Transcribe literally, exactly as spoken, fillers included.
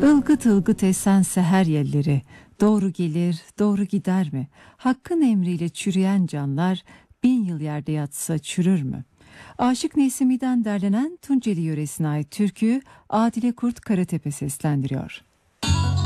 Ilgıt ılgıt esen seher yelleri, doğru gelir, doğru gider mi? Hakkın emriyle çürüyen canlar, bin yıl yerde yatsa çürür mü? Aşık Nesimi'den derlenen Tunceli yöresine ait türküyü Adile Kurt Karatepe seslendiriyor.